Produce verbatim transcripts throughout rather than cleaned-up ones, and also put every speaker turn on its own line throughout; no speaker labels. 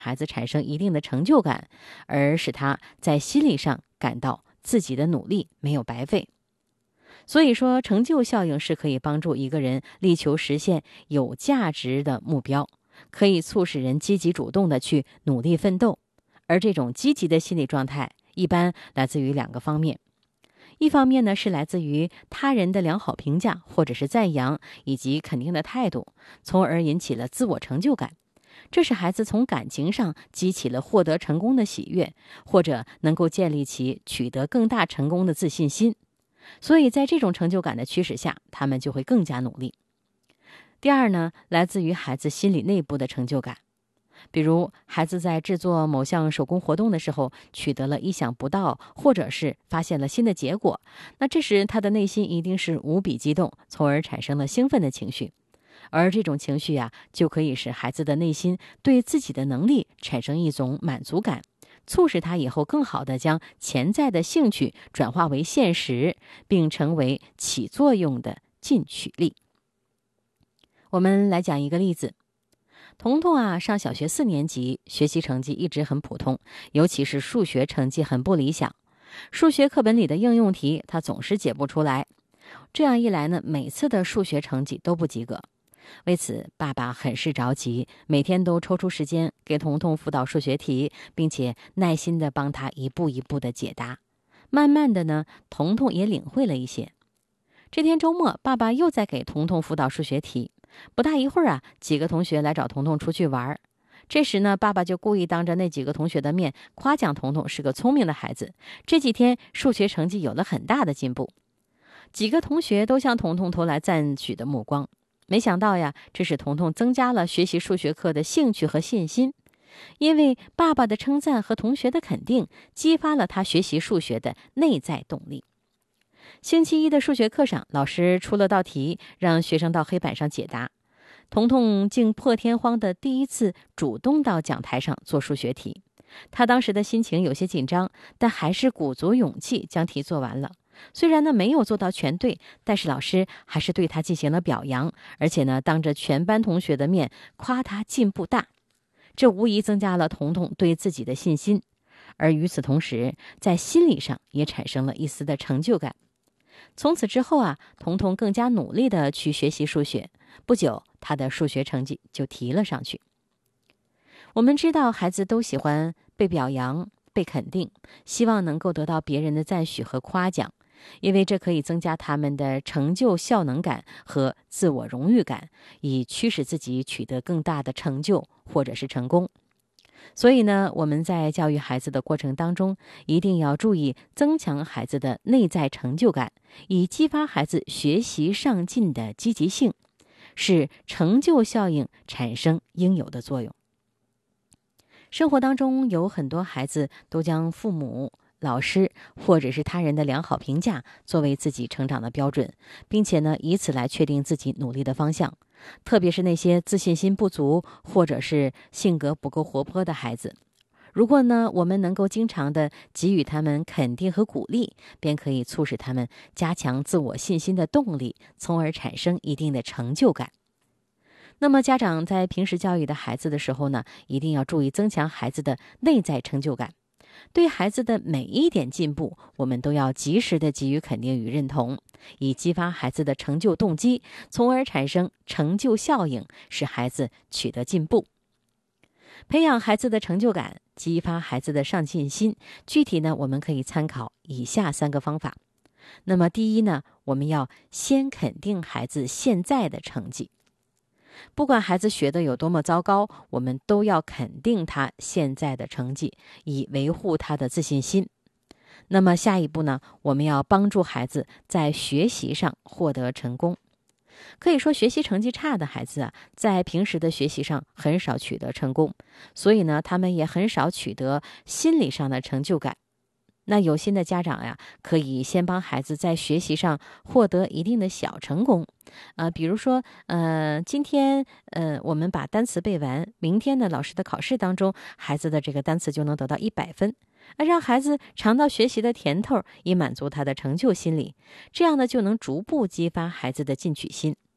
孩子产生一定的成就感，而使他在心理上感到自己的努力没有白费。所以说，成就效应是可以帮助一个人力求实现有价值的目标，可以促使人积极主动的去努力奋斗。而这种积极的心理状态一般来自于两个方面，一方面呢是来自于他人的良好评价或者是赞扬以及肯定的态度，从而引起了自我成就感。这使孩子从感情上激起了获得成功的喜悦，或者能够建立起取得更大成功的自信心。所以在这种成就感的驱使下，他们就会更加努力。第二呢，来自于孩子心理内部的成就感。比如孩子在制作某项手工活动的时候，取得了意想不到，或者是发现了新的结果，那这时他的内心一定是无比激动，从而产生了兴奋的情绪。而这种情绪呀、啊，就可以使孩子的内心对自己的能力产生一种满足感，促使他以后更好地将潜在的兴趣转化为现实，并成为起作用的进取力。我们来讲一个例子。彤彤啊，上小学四年级，学习成绩一直很普通，尤其是数学成绩很不理想。数学课本里的应用题，他总是解不出来。这样一来呢，每次的数学成绩都不及格。为此，爸爸很是着急，每天都抽出时间给彤彤辅导数学题，并且耐心地帮他一步一步地解答。慢慢的呢，彤彤也领会了一些。这天周末，爸爸又在给彤彤辅导数学题。不大一会儿啊，几个同学来找彤彤出去玩。这时呢，爸爸就故意当着那几个同学的面夸奖彤彤是个聪明的孩子，这几天数学成绩有了很大的进步。几个同学都向彤彤投来赞许的目光。没想到呀，这使彤彤增加了学习数学课的兴趣和信心，因为爸爸的称赞和同学的肯定，激发了他学习数学的内在动力。星期一的数学课上，老师出了道题，让学生到黑板上解答。彤彤竟破天荒的第一次主动到讲台上做数学题。他当时的心情有些紧张，但还是鼓足勇气将题做完了。虽然呢没有做到全对，但是老师还是对他进行了表扬，而且呢当着全班同学的面夸他进步大。这无疑增加了彤彤对自己的信心，而与此同时，在心理上也产生了一丝的成就感。从此之后啊，彤彤更加努力地去学习数学，不久他的数学成绩就提了上去。我们知道孩子都喜欢被表扬、被肯定，希望能够得到别人的赞许和夸奖，因为这可以增加他们的成就效能感和自我荣誉感，以驱使自己取得更大的成就或者是成功。所以呢，我们在教育孩子的过程当中，一定要注意增强孩子的内在成就感，以激发孩子学习上进的积极性，使成就效应产生应有的作用。生活当中有很多孩子都将父母、老师或者是他人的良好评价作为自己成长的标准，并且呢，以此来确定自己努力的方向。特别是那些自信心不足或者是性格不够活泼的孩子，如果呢我们能够经常的给予他们肯定和鼓励，便可以促使他们加强自我信心的动力，从而产生一定的成就感。那么家长在平时教育的孩子的时候呢，一定要注意增强孩子的内在成就感。对孩子的每一点进步，我们都要及时的给予肯定与认同，以激发孩子的成就动机，从而产生成就效应，使孩子取得进步。培养孩子的成就感，激发孩子的上进心，具体呢，我们可以参考以下三个方法。那么第一呢，我们要先肯定孩子现在的成绩。不管孩子学得有多么糟糕，我们都要肯定他现在的成绩，以维护他的自信心。那么下一步呢，我们要帮助孩子在学习上获得成功。可以说，学习成绩差的孩子啊，在平时的学习上很少取得成功，所以呢，他们也很少取得心理上的成就感。那有心的家长呀，可以先帮孩子在学习上获得一定的小成功，呃，比如说，呃，今天呃我们把单词背完，明天呢老师的考试当中，孩子的这个单词就能得到一百分，让孩子尝到学习的甜头，以满足他的成就心理，这样呢就能逐步激发孩子的进取心。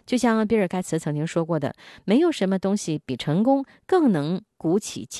就像比尔·盖茨曾经说过的，没有什么东西比成功更能鼓起